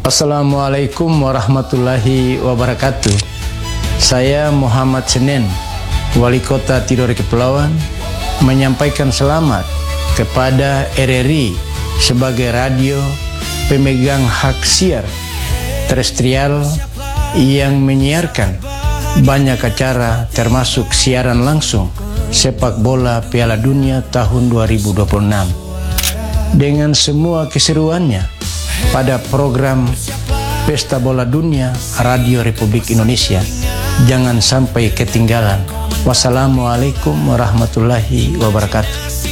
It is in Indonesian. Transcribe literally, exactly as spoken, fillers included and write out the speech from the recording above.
Assalamualaikum warahmatullahi wabarakatuh. Saya Muhammad Senen, Wali Kota Tidore Kepulauan, menyampaikan selamat kepada R R I sebagai radio pemegang hak siar terestrial yang menyiarkan banyak acara termasuk siaran langsung sepak bola Piala Dunia tahun dua ribu dua puluh enam dengan semua keseruannya pada program Pesta Bola Dunia Radio Republik Indonesia. Jangan sampai ketinggalan. Wassalamualaikum warahmatullahi wabarakatuh.